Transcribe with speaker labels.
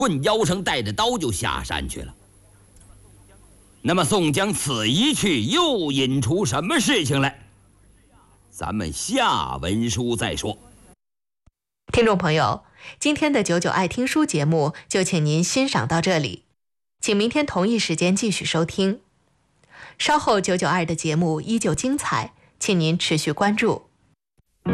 Speaker 1: 棍腰上带着刀就下山去了。那么宋江此一去，又引出什么事情来？咱们下文书再说。
Speaker 2: 听众朋友，今天的99爱听书节目就请您欣赏到这里，请明天同一时间继续收听。稍后992的节目依旧精彩，请您持续关注。